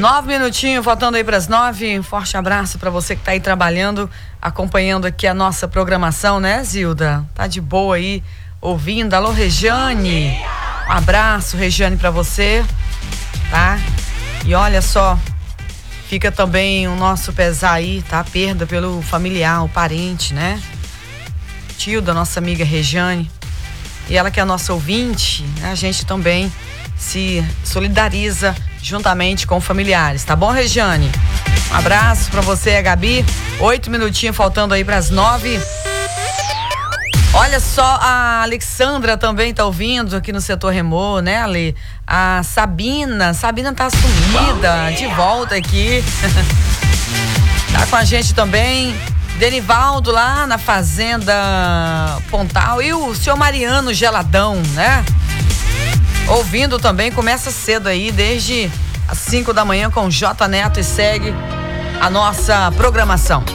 9 minutinhos, faltando aí para as 9. Um forte abraço para você que tá aí trabalhando, acompanhando aqui a nossa programação, né, Zilda? Tá de boa aí, ouvindo. Alô, Regiane. Um abraço, Regiane, para você, tá? E olha só, fica também o nosso pesar aí, tá? Perda pelo familiar, o parente, né? Tio da nossa amiga Regiane. E ela que é a nossa ouvinte, né? A gente também se solidariza juntamente com familiares, tá bom, Regiane? Um abraço pra você, a Gabi. 8 minutinhos faltando aí pras 9. Olha só, a Alexandra também tá ouvindo aqui no setor Remor, né, Ale? A Sabina tá sumida, de volta aqui. Tá com a gente também. Denivaldo lá na Fazenda Pontal. E o senhor Mariano Geladão, né? Ouvindo também, começa cedo aí, desde as 5 da manhã com J Neto, e segue a nossa programação.